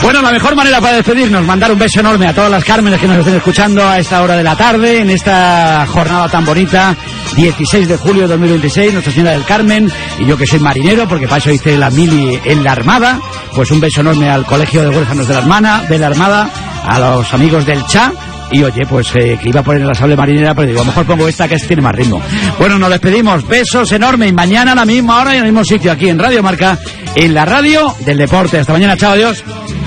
Bueno, la mejor manera para despedirnos, mandar un beso enorme a todas las Cármenes que nos estén escuchando a esta hora de la tarde, en esta jornada tan bonita, 16 de julio de 2026, Nuestra Señora del Carmen, y yo que soy marinero, porque para eso hice la mili en la Armada, pues un beso enorme al Colegio de Huérfanos de la Armada, a los amigos del Cha. Y oye, pues que iba a poner la sable marinera, pero digo, a lo mejor pongo esta que tiene más ritmo. Bueno, nos despedimos, besos enormes, y mañana a la misma hora y en el mismo sitio, aquí en Radio Marca, en la radio del deporte. Hasta mañana, chao, adiós.